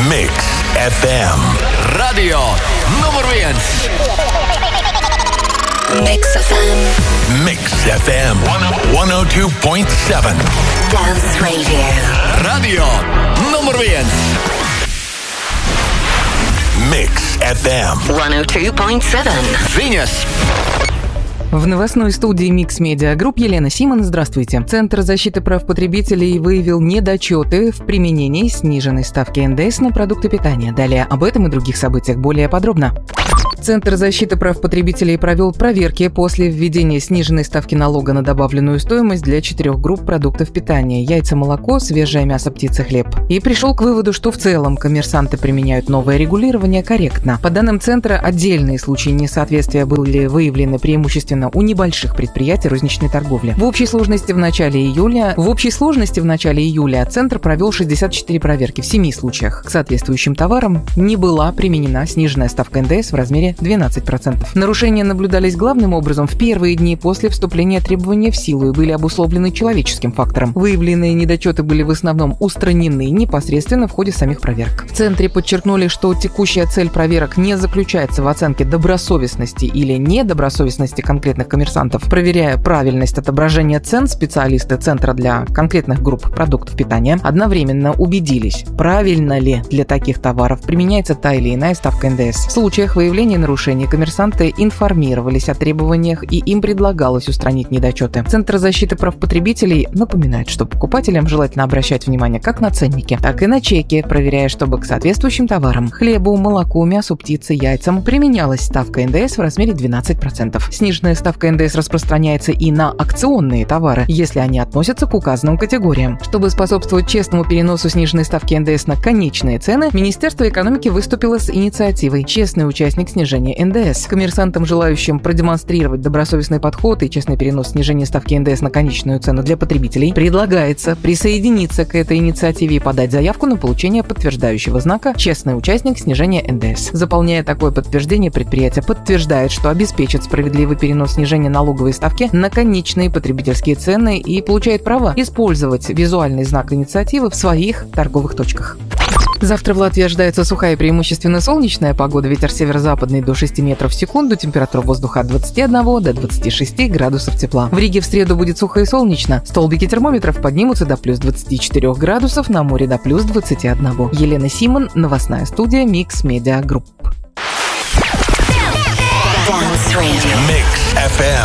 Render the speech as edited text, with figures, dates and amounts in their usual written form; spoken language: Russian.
Mix FM. Radio nummer 1. Mix FM. Mix FM 102.7. Dance Radio. Radio nummer 1. Mix FM 102.7. Venus. В новостной студии Mix Media Group Елена Симон. Здравствуйте. Центр защиты прав потребителей выявил недочеты в применении сниженной ставки НДС на продукты питания. Далее об этом и других событиях более подробно. Центр защиты прав потребителей провел проверки после введения сниженной ставки налога на добавленную стоимость для 4 групп продуктов питания – яйца, молоко, свежее мясо, птица, хлеб. И пришел к выводу, что в целом коммерсанты применяют новое регулирование корректно. По данным Центра, отдельные случаи несоответствия были выявлены преимущественно у небольших предприятий розничной торговли. В общей сложности в начале июля Центр провел 64 проверки в 7 случаях. К соответствующим товарам не была применена сниженная ставка НДС в размере 12%. Нарушения наблюдались главным образом в первые дни после вступления требования в силу и были обусловлены человеческим фактором. Выявленные недочеты были в основном устранены непосредственно в ходе самих проверок. В Центре подчеркнули, что текущая цель проверок не заключается в оценке добросовестности или недобросовестности конкретных коммерсантов. Проверяя правильность отображения цен, специалисты Центра для конкретных групп продуктов питания одновременно убедились, правильно ли для таких товаров применяется та или иная ставка НДС. В случаях выявления нарушений коммерсанты информировались о требованиях и им предлагалось устранить недочеты. Центр защиты прав потребителей напоминает, что покупателям желательно обращать внимание как на ценники, так и на чеки, проверяя, чтобы к соответствующим товарам – хлебу, молоку, мясу, птице, яйцам – применялась ставка НДС в размере 12%. Сниженная ставка НДС распространяется и на акционные товары, если они относятся к указанным категориям. Чтобы способствовать честному переносу сниженной ставки НДС на конечные цены, Министерство экономики выступило с инициативой «Честный участник снижения НДС». Коммерсантам, желающим продемонстрировать добросовестный подход и честный перенос снижения ставки НДС на конечную цену для потребителей, предлагается присоединиться к этой инициативе и подать заявку на получение подтверждающего знака «Честный участник снижения НДС». Заполняя такое подтверждение, предприятие подтверждает, что обеспечит справедливый перенос снижения налоговой ставки на конечные потребительские цены и получает право использовать визуальный знак инициативы в своих торговых точках. Завтра в Латвии ожидается сухая и преимущественно солнечная погода. Ветер северо-западный до 6 метров в секунду. Температура воздуха от 21 до 26 градусов тепла. В Риге в среду будет сухо и солнечно. Столбики термометров поднимутся до плюс 24 градусов, на море до плюс 21. Елена Симон, новостная студия Mix Media Group. Mix FM